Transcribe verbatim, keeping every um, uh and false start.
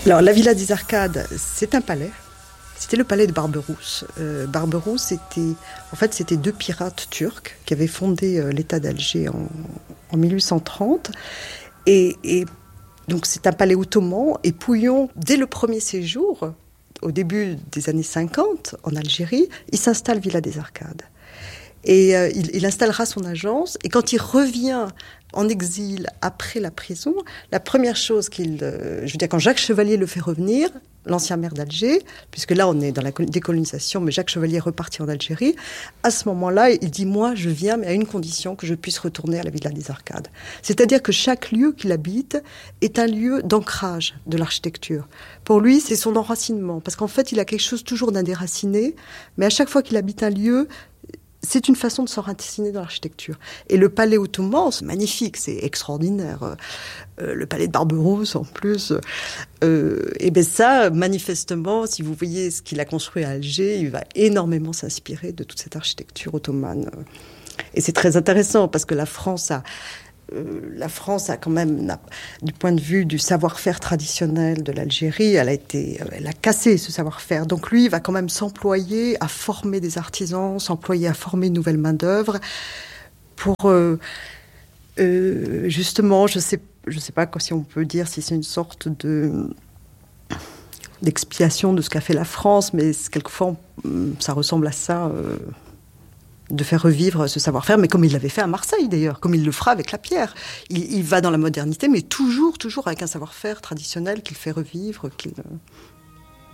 Alors, la Villa des Arcades, c'est un palais. C'était le palais de Barberousse. Euh, Barberousse, c'était, en fait, c'était deux pirates turcs qui avaient fondé euh, l'État d'Alger en, en mille huit cent trente. Et, et donc, c'est un palais ottoman. Et Pouillon, dès le premier séjour, au début des années cinquante, en Algérie, il s'installe Villa des Arcades. Et euh, il, il installera son agence. Et quand il revient en exil après la prison, la première chose qu'il... Euh, je veux dire, quand Jacques Chevalier le fait revenir, l'ancien maire d'Alger, puisque là on est dans la décolonisation, mais Jacques Chevalier est reparti en Algérie, à ce moment-là, il dit « Moi, je viens, mais à une condition, que je puisse retourner à la Villa des Arcades ». C'est-à-dire que chaque lieu qu'il habite est un lieu d'ancrage de l'architecture. Pour lui, c'est son enracinement, parce qu'en fait, il a quelque chose toujours d'indéraciné, mais à chaque fois qu'il habite un lieu, c'est une façon de s'enraciner dans l'architecture. Et le palais ottoman, c'est magnifique, c'est extraordinaire. Euh, le palais de Barberousse, en plus. Euh, et bien ça, manifestement, si vous voyez ce qu'il a construit à Alger, il va énormément s'inspirer de toute cette architecture ottomane. Et c'est très intéressant, parce que la France a... Euh, la France a quand même, a, du point de vue du savoir-faire traditionnel de l'Algérie, elle a été, elle a cassé ce savoir-faire. Donc lui, il va quand même s'employer à former des artisans, s'employer à former une nouvelle main-d'œuvre pour euh, euh, justement, je sais, je sais pas si on peut dire si c'est une sorte de d'expiation de ce qu'a fait la France, mais quelquefois ça ressemble à ça. Euh, de faire revivre ce savoir-faire, mais comme il l'avait fait à Marseille d'ailleurs, comme il le fera avec la pierre. Il, il va dans la modernité, mais toujours, toujours avec un savoir-faire traditionnel qu'il fait revivre, qu'il...